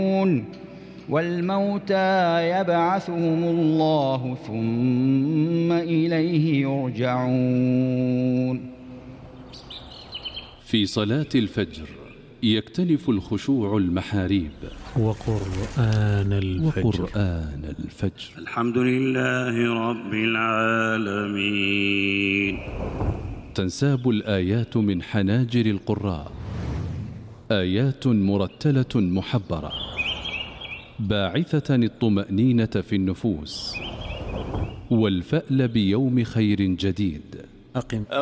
والموتى يبعثهم الله ثم إليه يرجعون. في صلاة الفجر يكتنف الخشوع المحاريب وقرآن الفجر. الحمد لله رب العالمين. تنساب الآيات من حناجر القراء، آيات مرتلة محبرة باعثة الطمأنينة في النفوس والفأل بيوم خير جديد.